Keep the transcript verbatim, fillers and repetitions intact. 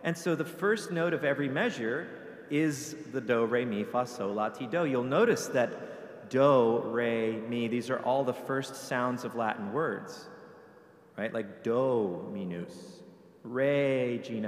And so the first note of every measure is the do, re, mi, fa, sol, la, ti, do. You'll notice that do, re, mi, these are all the first sounds of Latin words, right? Like do, minus, re, gina,